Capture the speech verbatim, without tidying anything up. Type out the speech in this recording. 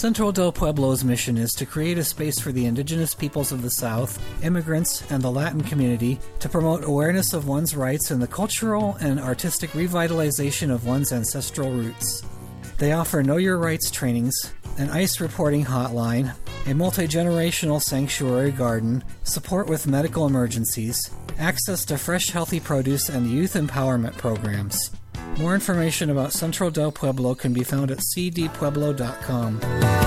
Centro del Pueblo's mission is to create a space for the indigenous peoples of the South, immigrants, and the Latin community to promote awareness of one's rights and the cultural and artistic revitalization of one's ancestral roots. They offer Know Your Rights trainings, an ICE reporting hotline, a multi-generational sanctuary garden, support with medical emergencies, access to fresh, healthy produce, and youth empowerment programs. More information about Centro del Pueblo can be found at c d pueblo dot com.